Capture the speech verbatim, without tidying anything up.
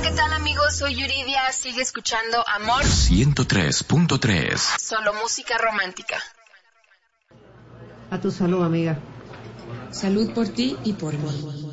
¿qué tal amigos? Soy Yuridia, sigue escuchando Amor ciento tres punto tres. Solo música romántica. A tu salud, amiga. Salud por ti y por mí.